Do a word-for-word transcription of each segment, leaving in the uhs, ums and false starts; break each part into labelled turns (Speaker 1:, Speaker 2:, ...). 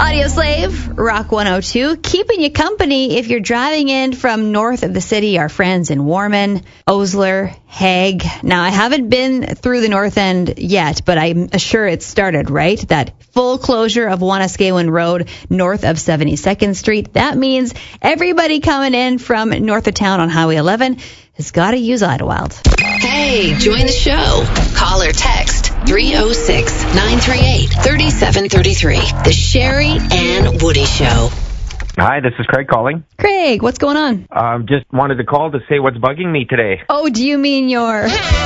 Speaker 1: Audio Slave, Rock one oh two, keeping you company if you're driving in from north of the city. Our friends in Warman, Osler, Hague. Now, I haven't been through the north end yet, but I'm sure it started, right? That full closure of Wanuskewin Road north of seventy-second Street. That means everybody coming in from north of town on Highway eleven has got to use Idlewild.
Speaker 2: Hey, join the show. Call or text three oh six, nine three eight, three seven three three. The Sherry and Woody Show.
Speaker 3: Hi, this is Craig calling.
Speaker 1: Craig, what's going on?
Speaker 3: Um, just wanted to call to say what's bugging me today.
Speaker 1: Oh, do you mean your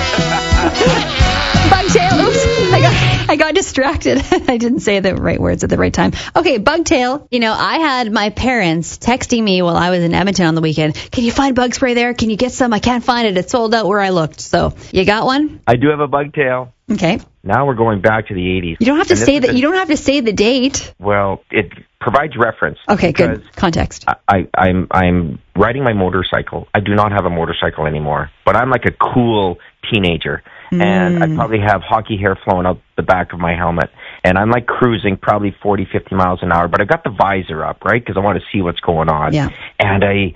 Speaker 1: bugtail? Oops, I got I got distracted. I didn't say the right words at the right time. Okay, bugtail. You know, I had my parents texting me while I was in Edmonton on the weekend. Can you find bug spray there? Can you get some? I can't find it. It's sold out where I looked. So, you got one?
Speaker 3: I do have a bugtail.
Speaker 1: Okay.
Speaker 3: Now we're going back to the eighties.
Speaker 1: You don't have to
Speaker 3: And
Speaker 1: say
Speaker 3: this
Speaker 1: that.
Speaker 3: is-
Speaker 1: You don't have to say the date.
Speaker 3: Well, it provides reference.
Speaker 1: Okay,
Speaker 3: because
Speaker 1: good context.
Speaker 3: I, I'm I'm riding my motorcycle. I do not have a motorcycle anymore, but I'm like a cool teenager, and I
Speaker 1: Mm.
Speaker 3: probably have hockey hair flowing out the back of my helmet, and I'm like cruising probably forty, fifty miles an hour, but I've got the visor up, right, because I want to see what's going on.
Speaker 1: Yeah.
Speaker 3: And a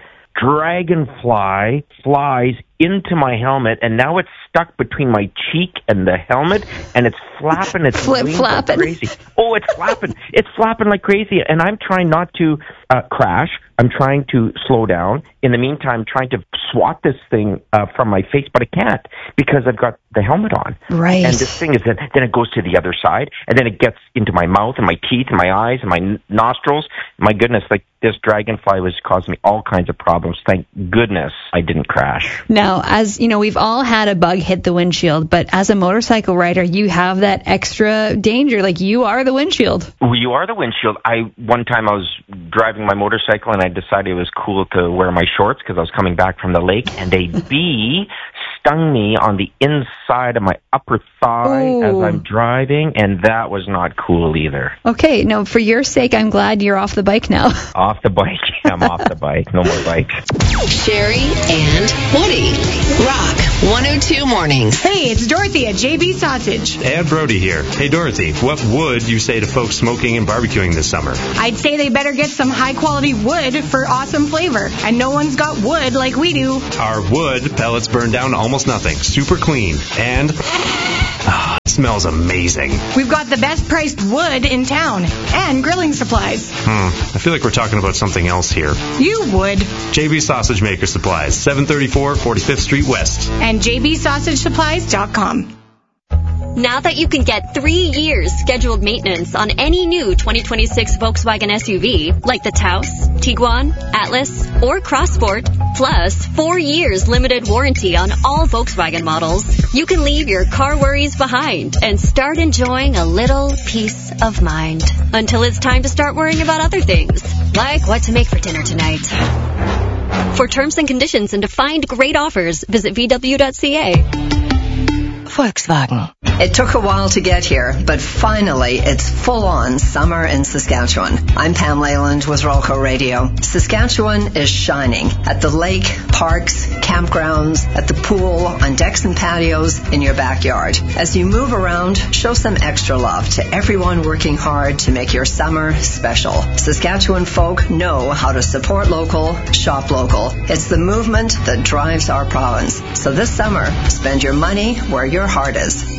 Speaker 3: dragonfly flies into my helmet, and now it's stuck between my cheek and the helmet, and it's flapping its
Speaker 1: Flip
Speaker 3: wings
Speaker 1: flapping.
Speaker 3: like crazy. Oh, it's flapping. It's flapping like crazy, and I'm trying not to uh, crash. I'm trying to slow down. In the meantime, trying to swat this thing uh, from my face, but I can't because I've got the helmet on.
Speaker 1: Right.
Speaker 3: And this thing is then, then it goes to the other side, and then it gets into my mouth and my teeth and my eyes and my n- nostrils. My goodness, like this dragonfly was causing me all kinds of problems. Thank goodness I didn't crash.
Speaker 1: Now, as you know, we've all had a bug hit the windshield, but as a motorcycle rider, you have that extra danger. Like, you are the windshield.
Speaker 3: Well, you are the windshield. I one time I was driving my motorcycle and I decided it was cool to wear my shorts because I was coming back from the lake, and a bee stung me on the inside of my upper thigh
Speaker 1: Ooh.
Speaker 3: as I'm driving, and that was not cool either.
Speaker 1: Okay, no, for your sake, I'm glad you're off the bike now.
Speaker 3: Off the bike. I'm off the bike. No more bikes.
Speaker 2: Sherry and Woody. Rock one oh two Mornings.
Speaker 4: Hey, it's Dorothy at J B Sausage.
Speaker 5: And Brody here. Hey, Dorothy, what would you say to folks smoking and barbecuing this summer?
Speaker 4: I'd say they better get some high-quality wood for awesome flavor. And no one's got wood like we do.
Speaker 5: Our wood pellets burn down to almost nothing. Super clean. And ah, it smells amazing.
Speaker 4: We've got the best priced wood in town. And grilling supplies.
Speaker 5: Hmm. I feel like we're talking about something else here.
Speaker 4: You would.
Speaker 5: J B Sausage Maker Supplies, seven thirty-four forty-fifth Street West.
Speaker 4: And j b sausage supplies dot com.
Speaker 6: Now that you can get three years scheduled maintenance on any new twenty twenty-six Volkswagen S U V, like the Taos, Tiguan, Atlas, or Crossport, plus four years limited warranty on all Volkswagen models, you can leave your car worries behind and start enjoying a little peace of mind. Until it's time to start worrying about other things, like what to make for dinner tonight. For terms and conditions and to find great offers, visit v w dot c a.
Speaker 7: Volkswagen. It took a while to get here, but finally it's full-on summer in Saskatchewan. I'm Pam Leyland with Rolco Radio. Saskatchewan is shining at the lake, parks, campgrounds, at the pool, on decks and patios, in your backyard. As you move around, show some extra love to everyone working hard to make your summer special. Saskatchewan folk know how to support local, shop local. It's the movement that drives our province. So this summer, spend your money where your heart is.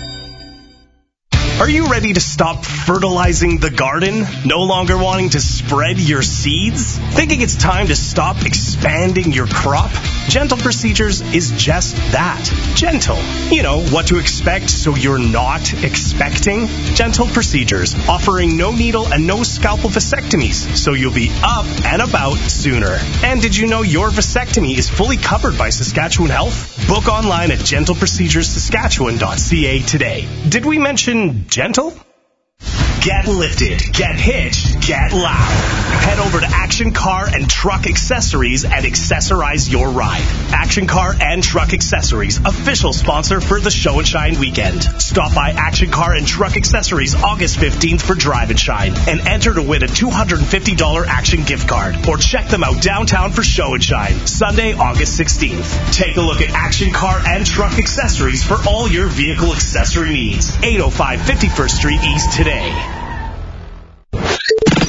Speaker 8: Are you ready to stop fertilizing the garden? No longer wanting to spread your seeds? Thinking it's time to stop expanding your crop? Gentle Procedures is just that. Gentle. You know, what to expect so you're not expecting. Gentle Procedures, offering no needle and no scalpel vasectomies, so you'll be up and about sooner. And did you know your vasectomy is fully covered by Saskatchewan Health? Book online at gentle procedures saskatchewan dot c a today. Did we mention gentle? Get lifted, get hitched, get loud. Head over to Action Car and Truck Accessories and accessorize your ride. Action Car and Truck Accessories, official sponsor for the Show and Shine weekend. Stop by Action Car and Truck Accessories August fifteenth for Drive and Shine and enter to win a two hundred fifty dollars Action gift card. Or check them out downtown for Show and Shine, Sunday, August sixteenth. Take a look at Action Car and Truck Accessories for all your vehicle accessory needs. eight oh five fifty-first Street East today.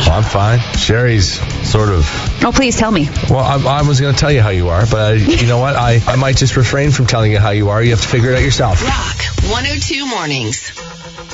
Speaker 9: Well, I'm fine. Sherry's sort of...
Speaker 1: Oh, please tell me.
Speaker 9: Well, I, I was going to tell you how you are, but I, you know what? I, I might just refrain from telling you how you are. You have to figure it out yourself.
Speaker 2: Rock one oh two Mornings.